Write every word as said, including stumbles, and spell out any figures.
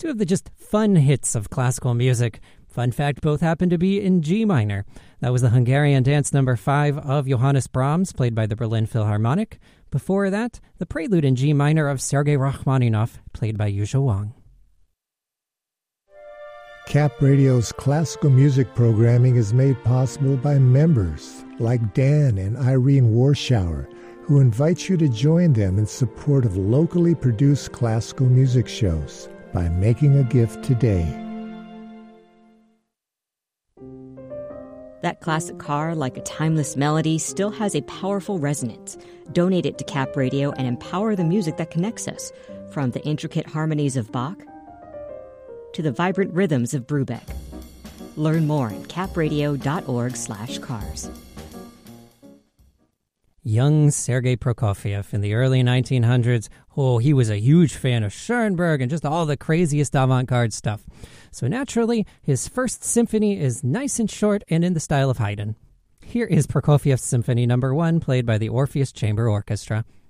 two of the just fun hits of classical music. Fun fact, both happen to be in G minor. That was the Hungarian Dance Number five of Johannes Brahms, played by the Berlin Philharmonic. Before that, the Prelude in G minor of Sergei Rachmaninoff, played by Yuzha Wang. Cap Radio's classical music programming is made possible by members like Dan and Irene Warschauer, who invite you to join them in support of locally produced classical music shows by making a gift today. That classic car, like a timeless melody, still has a powerful resonance. Donate it to Cap Radio and empower the music that connects us, from the intricate harmonies of Bach to the vibrant rhythms of Brubeck. Learn more at capradio.org slash cars. Young Sergei Prokofiev in the early nineteen hundreds, oh, he was a huge fan of Schoenberg and just all the craziest avant-garde stuff. So naturally, his first symphony is nice and short and in the style of Haydn. Here is Prokofiev's Symphony Number one, played by the Orpheus Chamber Orchestra.